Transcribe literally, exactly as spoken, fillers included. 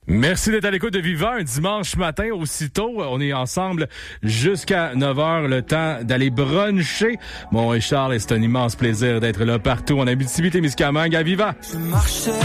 Merci d'être à l'écoute de Viva un dimanche matin aussitôt. On est ensemble jusqu'à neuf heures, le temps d'aller bruncher. Bon, et Charles, c'est un immense plaisir d'être là partout en Abitibi-Témiscamingue à Viva.